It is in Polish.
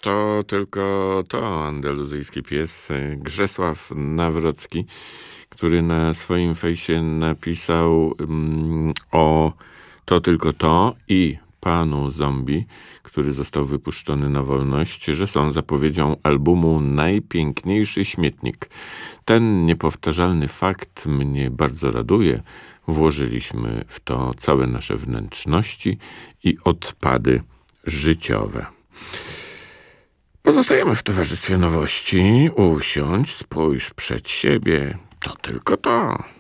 To tylko to andaluzyjski pies Grzesław Nawrocki, który na swoim fejsie napisał o To tylko to i panu zombie, który został wypuszczony na wolność, że są zapowiedzią albumu Najpiękniejszy śmietnik. Ten niepowtarzalny fakt mnie bardzo raduje. Włożyliśmy w to całe nasze wnętrzności i odpady życiowe. Pozostajemy w towarzystwie nowości. Usiądź, spójrz przed siebie. To tylko to.